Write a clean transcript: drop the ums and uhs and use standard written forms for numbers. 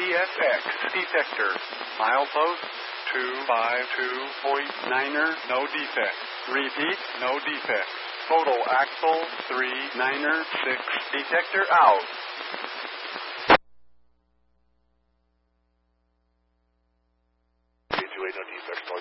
PSX detector. Milepost 252.9er, no defect. Repeat, no defect. Total axle 39er 6. Detector out. Gauge weight on defect.